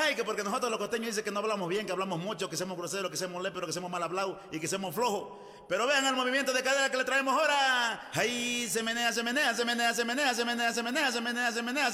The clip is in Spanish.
Ay, que porque nosotros los costeños dicen que no hablamos bien, que hablamos mucho, que somos groseros, que somos léperos, que somos mal hablados y que somos flojos. Pero vean el movimiento de cadera que le traemos ahora. Ay, se menea, se menea, se menea, se menea, se menea, se menea, se menea, se menea.